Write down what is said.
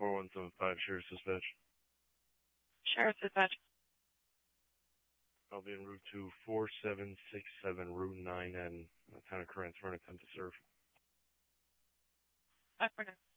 4175, Sheriff's Dispatch. Sheriff's Dispatch. I'll be en route to 4767 Route 9 and Town of Corinth for an attempt to serve. Bye for now.